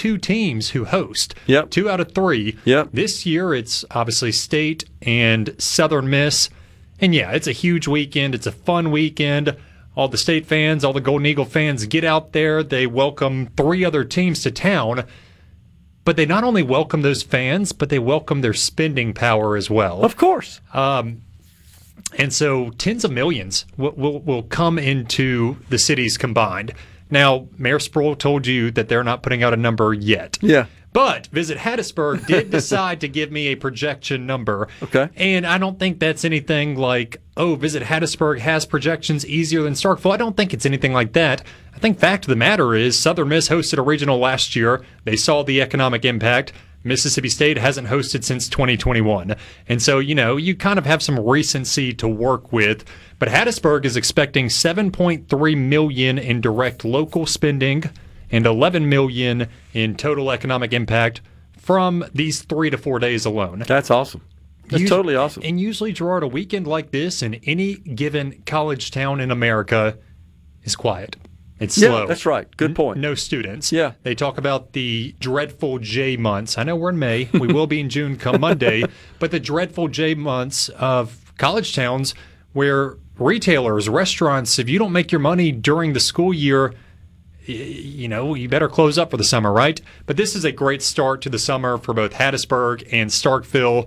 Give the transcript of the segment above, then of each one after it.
two teams who host. Yep. 2 out of 3. Yep. This year it's obviously State and Southern Miss. And yeah, it's a huge weekend. It's a fun weekend. All the State fans, all the Golden Eagle fans get out there. They welcome 3 other teams to town. But they not only welcome those fans, but they welcome their spending power as well. Of course. And so tens of millions will come into the cities combined. Now, Mayor Sproul told you that they're not putting out a number yet. Yeah. But Visit Hattiesburg did decide to give me a projection number. Okay. And I don't think that's anything like, oh, Visit Hattiesburg has projections easier than Starkville. I don't think it's anything like that. I think fact of the matter is Southern Miss hosted a regional last year. They saw the economic impact. Mississippi State hasn't hosted since 2021. And so, you kind of have some recency to work with. But Hattiesburg is expecting $7.3 million in direct local spending and $11 million in total economic impact from these 3 to 4 days alone. That's awesome. That's totally awesome. And usually, Gerard, a weekend like this in any given college town in America is quiet. It's slow. Yeah, that's right. Good point. No students. Yeah. They talk about the dreadful J months. I know we're in May. We will be in June come Monday. But the dreadful J months of college towns where retailers, restaurants, if you don't make your money during the school year, you better close up for the summer, right? But this is a great start to the summer for both Hattiesburg and Starkville.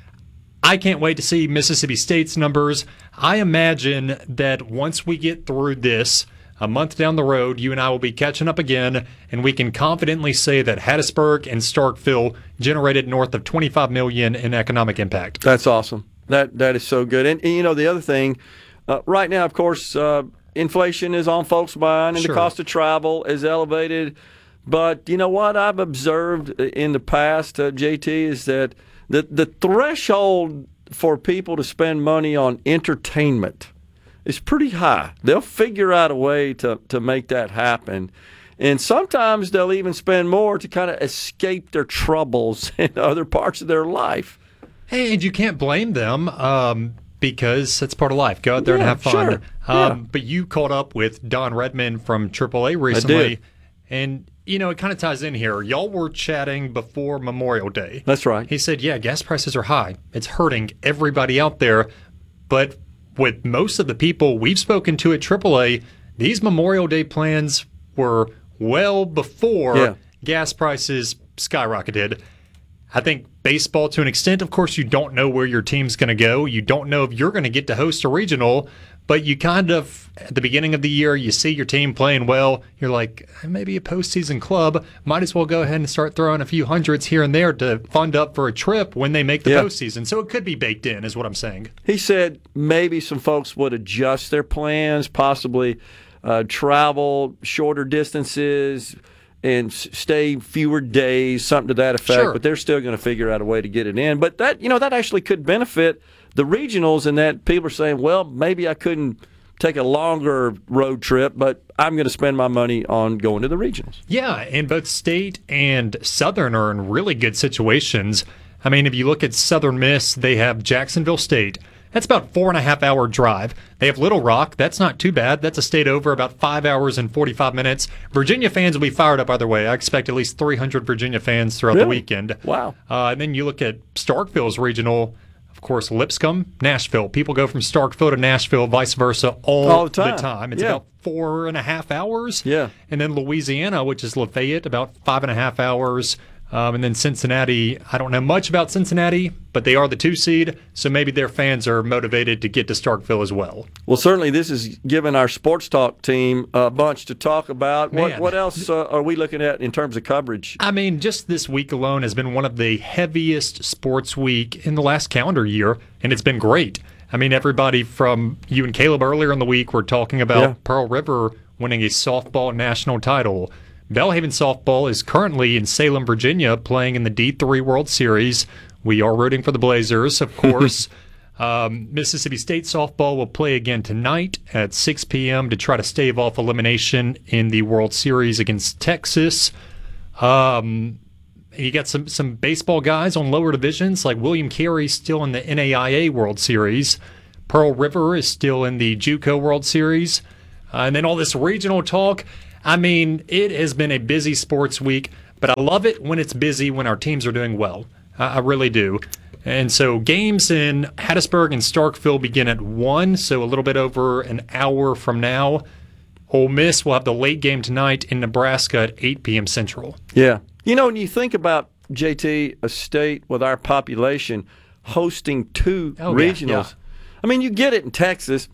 I can't wait to see Mississippi State's numbers. I imagine that once we get through this, a month down the road, you and I will be catching up again, and we can confidently say that Hattiesburg and Starkville generated north of $25 million in economic impact. That's awesome. That is so good. And the other thing, right now, of course, inflation is on folks' mind, and Sure. the cost of travel is elevated. But you know what I've observed in the past, JT, is that the threshold for people to spend money on entertainment is pretty high. They'll figure out a way to make that happen. And sometimes they'll even spend more to kind of escape their troubles in other parts of their life. And you can't blame them because it's part of life. Go out there and have fun. Sure. But you caught up with Don Redmond from AAA recently. I did. And, it kind of ties in here. Y'all were chatting before Memorial Day. That's right. He said, yeah, gas prices are high. It's hurting everybody out there. But with most of the people we've spoken to at AAA, these Memorial Day plans were well before gas prices skyrocketed. I think baseball, to an extent, of course, you don't know where your team's going to go. You don't know if you're going to get to host a regional, but you kind of, at the beginning of the year, you see your team playing well. You're like, maybe a postseason club. Might as well go ahead and start throwing a few hundreds here and there to fund up for a trip when they make the postseason. So it could be baked in, is what I'm saying. He said maybe some folks would adjust their plans, possibly travel shorter distances and stay fewer days, something to that effect. Sure. But they're still going to figure out a way to get it in. But that actually could benefit the regionals in that people are saying, well, maybe I couldn't take a longer road trip, but I'm going to spend my money on going to the regionals. Yeah, and both State and Southern are in really good situations. I mean, if you look at Southern Miss, they have Jacksonville State. That's about 4.5-hour drive. They have Little Rock. That's not too bad. That's a state over, about 5 hours and 45 minutes. Virginia fans will be fired up either way. I expect at least 300 Virginia fans throughout the weekend. Wow. And then you look at Starkville's regional. Of course, Lipscomb, Nashville. People go from Starkville to Nashville, vice versa, all the time. It's about 4.5 hours. Yeah. And then Louisiana, which is Lafayette, about 5.5 hours. And then Cincinnati, I don't know much about Cincinnati, but they are the 2 seed, so maybe their fans are motivated to get to Starkville as well. Well, certainly this has given our Sports Talk team a bunch to talk about. What else are we looking at in terms of coverage? I mean, just this week alone has been one of the heaviest sports week in the last calendar year, and it's been great. I mean, everybody from you and Caleb earlier in the week were talking about Pearl River winning a softball national title. Belhaven Softball is currently in Salem, Virginia, playing in the D3 World Series. We are rooting for the Blazers, of course. Mississippi State Softball will play again tonight at 6 p.m. to try to stave off elimination in the World Series against Texas. You got some baseball guys on lower divisions, like William Carey still in the NAIA World Series. Pearl River is still in the JUCO World Series. And then all this regional talk. I mean, it has been a busy sports week, But I love it when it's busy, when our teams are doing well. I really do. And so games in Hattiesburg and Starkville begin at 1, so a little bit over an hour from now. Ole Miss will have the late game tonight in Nebraska at 8 p.m. Central. Yeah. You know, when you think about, JT, a state with our population hosting 2 regionals, yeah. I mean, you get it in Texas,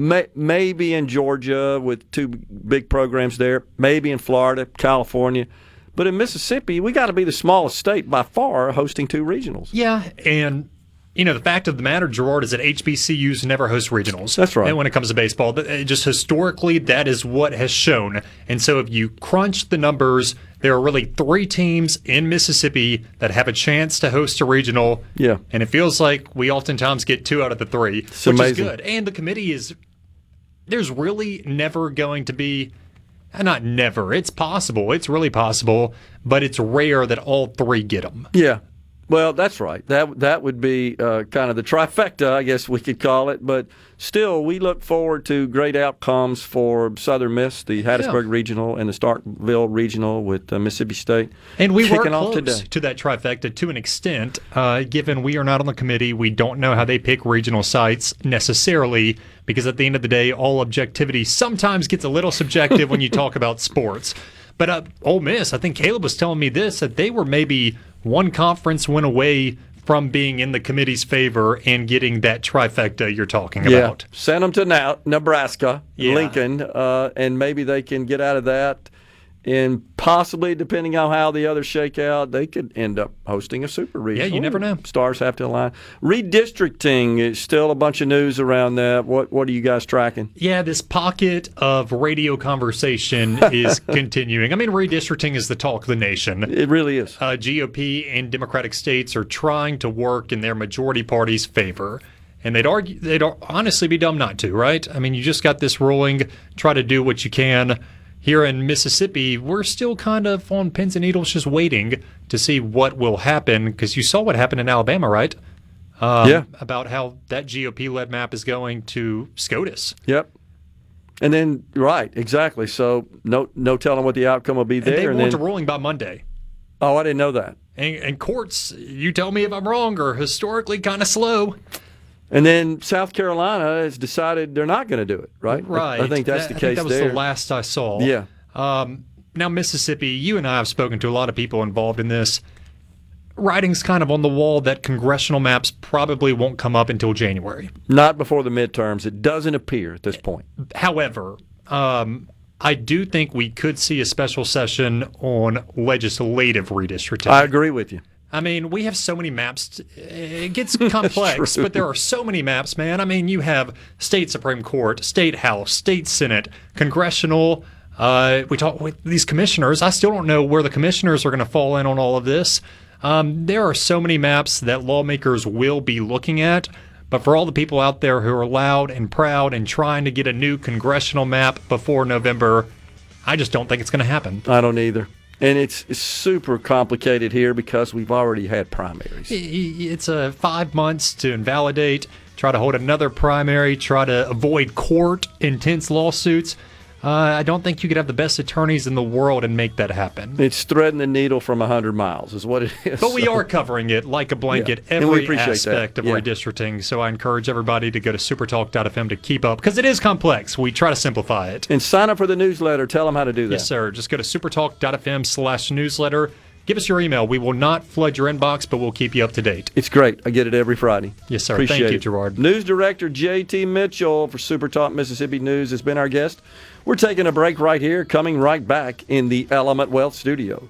maybe in Georgia with 2 big programs there, maybe in Florida, California. But in Mississippi, we got to be the smallest state by far hosting 2 regionals. Yeah, and the fact of the matter, Gerard, is that HBCUs never host regionals. That's right. And when it comes to baseball, just historically, that is what has shown. And so if you crunch the numbers, there are really 3 teams in Mississippi that have a chance to host a regional. Yeah. And it feels like we oftentimes get 2 out of the 3, it's which amazing. is good. And the committee there's really never going to be, not never, it's possible, it's really possible, but it's rare that all 3 get them. Yeah. Well, that's right. That would be kind of the trifecta, I guess we could call it. But still, we look forward to great outcomes for Southern Miss, the Hattiesburg Regional, and the Starkville Regional with Mississippi State. And we were kicking off close today to that trifecta to an extent. Given we are not on the committee, we don't know how they pick regional sites necessarily, because at the end of the day, all objectivity sometimes gets a little subjective when you talk about sports. But Ole Miss, I think Caleb was telling me this, that they were maybe one conference win away from being in the committee's favor and getting that trifecta you're talking about. Send them to Nebraska, Yeah. Lincoln, and maybe they can get out of that. And possibly, depending on how the others shake out, they could end up hosting a super regional. Yeah, you never know. Stars have to align. Redistricting is still a bunch of news around that. What are you guys tracking? Yeah, this pocket of radio conversation is continuing. I mean, redistricting is the talk of the nation. It really is. GOP and Democratic states are trying to work in their majority party's favor. And they'd honestly be dumb not to, right? I mean, you just got this ruling. Try to do what you can. Here in Mississippi, we're still kind of on pins and needles just waiting to see what will happen, because you saw what happened in Alabama, right? About how that GOP-led map is going to SCOTUS. Yep. And then, right, exactly. So no telling what the outcome will be there. And they want a ruling by Monday. Oh, I didn't know that. And courts, you tell me if I'm wrong, are historically kind of slow. And then South Carolina has decided they're not going to do it, right? Right. I think that's the case there. I think that was the last I saw. Yeah. Now, Mississippi, you and I have spoken to a lot of people involved in this. Writing's kind of on the wall that congressional maps probably won't come up until January. Not before the midterms. It doesn't appear at this point. However, I do think we could see a special session on legislative redistricting. I agree with you. I mean, we have so many maps. It gets complex, but there are so many maps, man. I mean, you have state Supreme Court, state House, state Senate, congressional. We talk with these commissioners. I still don't know where the commissioners are going to fall in on all of this. There are so many maps that lawmakers will be looking at. But for all the people out there who are loud and proud and trying to get a new congressional map before November, I just don't think it's going to happen. I don't either. And it's super complicated here because we've already had primaries. It's 5 months to invalidate, try to hold another primary, try to avoid court, intense lawsuits. I don't think you could have the best attorneys in the world and make that happen. It's threading the needle from 100 miles is what it is. But we are covering it like a blanket, every aspect of redistricting. So I encourage everybody to go to supertalk.fm to keep up, because it is complex. We try to simplify it. And sign up for the newsletter. Tell them how to do that. Yes, sir. Just go to supertalk.fm/newsletter. Give us your email. We will not flood your inbox, but we'll keep you up to date. It's great. I get it every Friday. Yes, sir. Appreciate Thank you, it. Gerard. News Director J.T. Mitchell for Super Talk Mississippi News has been our guest. We're taking a break right here, coming right back in the Element Wealth Studio.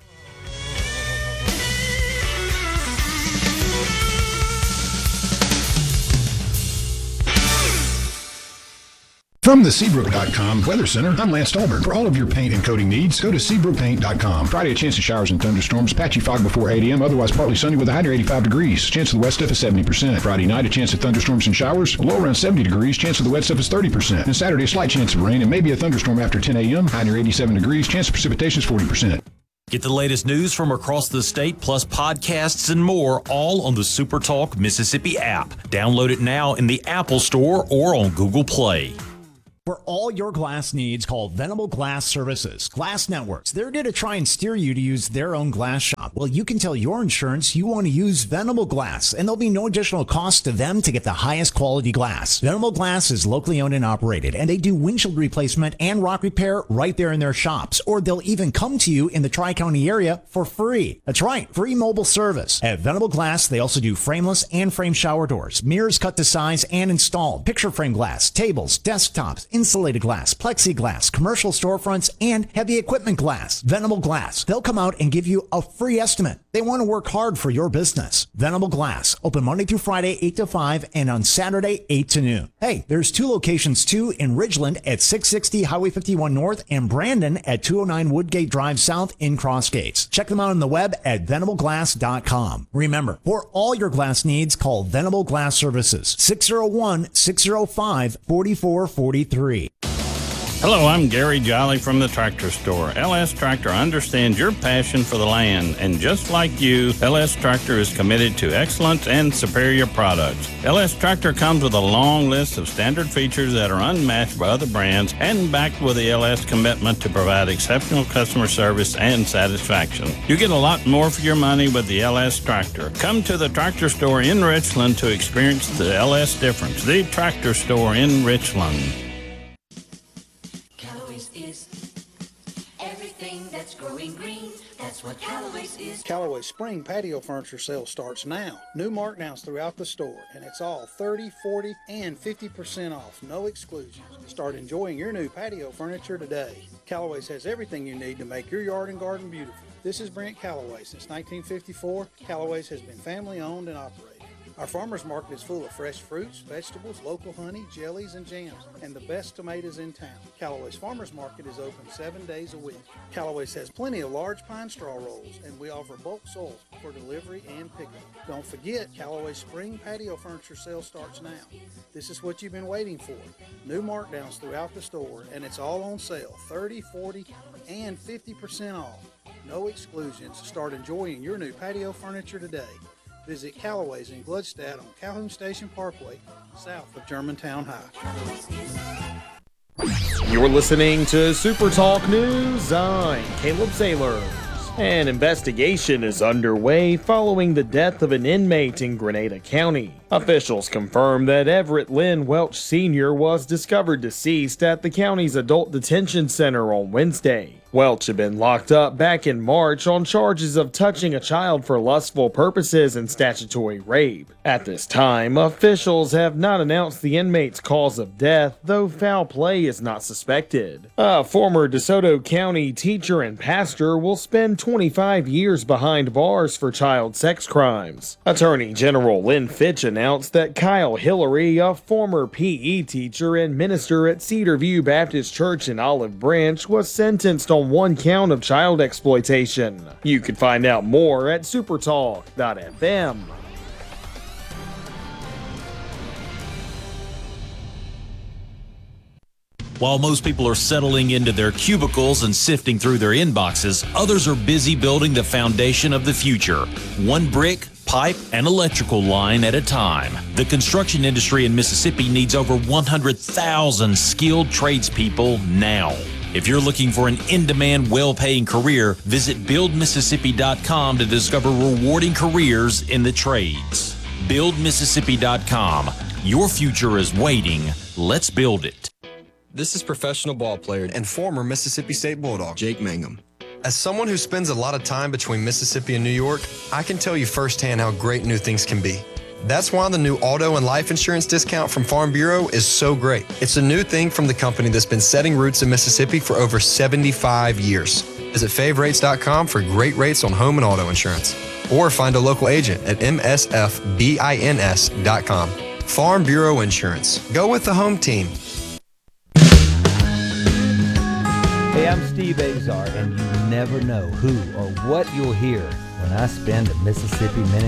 From the Seabrook.com Weather Center, I'm Lance Stolberg. For all of your paint and coating needs, go to SeabrookPaint.com. Friday, a chance of showers and thunderstorms. Patchy fog before 8 a.m., otherwise partly sunny with a high near 85 degrees. Chance of the wet stuff is 70%. Friday night, a chance of thunderstorms and showers. A low around 70 degrees. Chance of the wet stuff is 30%. And Saturday, a slight chance of rain and maybe a thunderstorm after 10 a.m., high near 87 degrees. Chance of precipitation is 40%. Get the latest news from across the state, plus podcasts and more, all on the SuperTalk Mississippi app. Download it now in the Apple Store or on Google Play. For all your glass needs, call Venable Glass Services. Glass Networks. They're going to try and steer you to use their own glass shop. Well, you can tell your insurance you want to use Venable Glass, and there'll be no additional cost to them to get the highest quality glass. Venable Glass is locally owned and operated, and they do windshield replacement and rock repair right there in their shops, or they'll even come to you in the Tri-County area for free. That's right, free mobile service. At Venable Glass, they also do frameless and frame shower doors, mirrors cut to size and installed, picture frame glass, tables, desktops, insulated glass, plexiglass, commercial storefronts, and heavy equipment glass. Venable Glass. They'll come out and give you a free estimate. They want to work hard for your business. Venable Glass. Open Monday through Friday, 8 to 5, and on Saturday, 8 to noon. Hey, there's 2 locations too in Ridgeland at 660 Highway 51 North and Brandon at 209 Woodgate Drive South in Cross Gates. Check them out on the web at venableglass.com. Remember, for all your glass needs, call Venable Glass Services. 601-605-4443. Hello, I'm Gary Jolly from the Tractor Store. LS Tractor understands your passion for the land, and just like you, LS Tractor is committed to excellence and superior products. LS Tractor comes with a long list of standard features that are unmatched by other brands and backed with the LS commitment to provide exceptional customer service and satisfaction. You get a lot more for your money with the LS Tractor. Come to the Tractor Store in Richland to experience the LS difference. The Tractor Store in Richland. Growing green, that's what Callaway's is. Callaway's spring patio furniture sale starts now. New markdowns throughout the store, and it's all 30, 40, and 50% off, no exclusions. Start enjoying your new patio furniture today. Callaway's has everything you need to make your yard and garden beautiful. This is Brent Callaway. Since 1954, Callaway's has been family owned and operated. Our farmers market is full of fresh fruits, vegetables, local honey, jellies, and jams, and the best tomatoes in town. Callaway's Farmers Market is open 7 days a week. Callaway's has plenty of large pine straw rolls, and we offer bulk soil for delivery and pickup. Don't forget, Callaway's spring patio furniture sale starts now. This is what you've been waiting for. New markdowns throughout the store, and it's all on sale, 30, 40, and 50% off. No exclusions. Start enjoying your new patio furniture today. Visit Callaway's in Gladstad on Calhoun Station Parkway, south of Germantown High. You're listening to Super Talk News. I'm Caleb Sailors. An investigation is underway following the death of an inmate in Grenada County. Officials confirm that Everett Lynn Welch Sr. was discovered deceased at the county's adult detention center on Wednesday. Welch had been locked up back in March on charges of touching a child for lustful purposes and statutory rape. At this time, officials have not announced the inmate's cause of death, though foul play is not suspected. A former DeSoto County teacher and pastor will spend 25 years behind bars for child sex crimes. Attorney General Lynn Fitch announced that Kyle Hillary, a former PE teacher and minister at Cedar View Baptist Church in Olive Branch, was sentenced on 1 count of child exploitation. You can find out more at supertalk.fm. While most people are settling into their cubicles and sifting through their inboxes, others are busy building the foundation of the future. One brick, pipe, and electrical line at a time. The construction industry in Mississippi needs over 100,000 skilled tradespeople now. If you're looking for an in-demand, well-paying career, visit BuildMississippi.com to discover rewarding careers in the trades. BuildMississippi.com. Your future is waiting. Let's build it. This is professional ball player and former Mississippi State Bulldog, Jake Mangum. As someone who spends a lot of time between Mississippi and New York, I can tell you firsthand how great new things can be. That's why the new auto and life insurance discount from Farm Bureau is so great. It's a new thing from the company that's been setting roots in Mississippi for over 75 years. Visit favrates.com for great rates on home and auto insurance. Or find a local agent at msfbins.com. Farm Bureau Insurance. Go with the home team. Hey, I'm Steve Azar, and you never know who or what you'll hear when I spend a Mississippi Minute